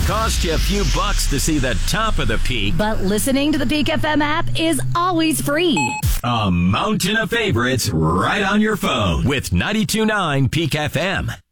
Cost you a few bucks to see the top of the peak. But listening to the Peak FM app is always free. A mountain of favorites right on your phone with 92.9 Peak FM.